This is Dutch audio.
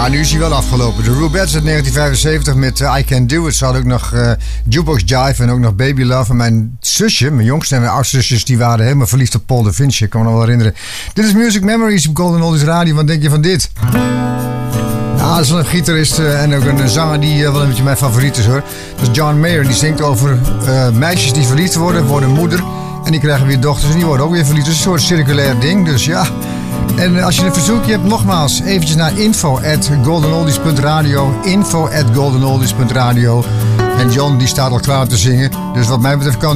Ja, nu is hij wel afgelopen. De Rubettes uit 1975 met I Can Do It. Ze hadden ook nog Jukebox Jive en ook nog Baby Love. En mijn zusje, mijn jongste en mijn oudste zusjes, die waren helemaal verliefd op Paul da Vinci. Ik kan me nog wel herinneren. Dit is Music Memories op Golden Oldies Radio. Wat denk je van dit? Ja, dat is een gitarist en ook een zanger die wel een beetje mijn favoriet is, hoor. Dat is John Mayer. Die zingt over meisjes die verliefd worden moeder. En die krijgen weer dochters en die worden ook weer verliefd. Dus een soort circulair ding, dus ja. En als je een verzoekje hebt, nogmaals, eventjes naar info@goldenoldies.radio. info@goldenoldies.radio. En John die staat al klaar te zingen. Dus wat mij betreft kan